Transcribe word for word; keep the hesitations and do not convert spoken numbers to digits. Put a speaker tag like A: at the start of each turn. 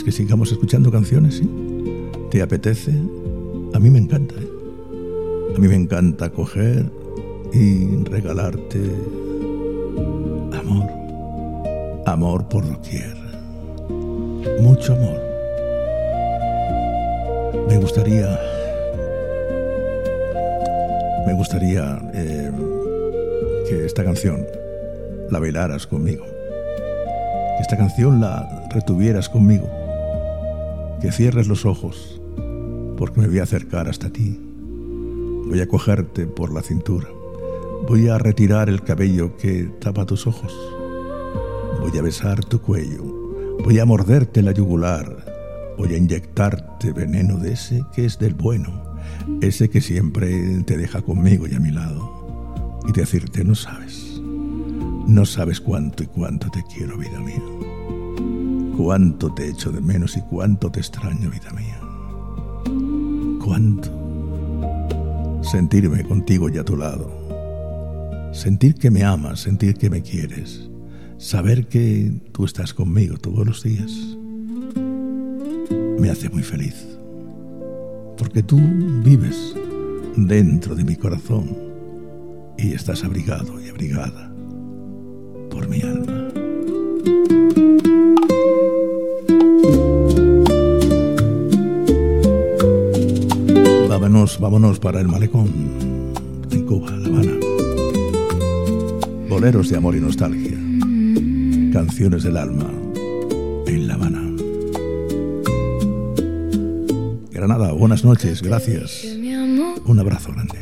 A: ¿Quieres que sigamos escuchando canciones? ¿Sí? ¿Te apetece? A mí me encanta, ¿eh? A mí me encanta coger y regalarte amor. Amor por doquier. Mucho amor. Me gustaría... Me gustaría eh, que esta canción la bailaras conmigo. Que esta canción la retuvieras conmigo. Que cierres los ojos, porque me voy a acercar hasta ti. Voy a cogerte por la cintura. Voy a retirar el cabello que tapa tus ojos. Voy a besar tu cuello. Voy a morderte la yugular. Voy a inyectarte veneno de ese que es del bueno. Ese que siempre te deja conmigo y a mi lado. Y decirte, no sabes. No sabes cuánto y cuánto te quiero, vida mía. Cuánto te echo de menos y cuánto te extraño, vida mía. Cuánto. Sentirme contigo y a tu lado. Sentir que me amas, sentir que me quieres. Saber que tú estás conmigo todos los días. Me hace muy feliz. Porque tú vives dentro de mi corazón y estás abrigado y abrigada por mi alma. Vámonos, vámonos para el malecón en Cuba, La Habana. Boleros de amor y nostalgia. Canciones del alma en La Habana. Granada, buenas noches, gracias. Un abrazo grande.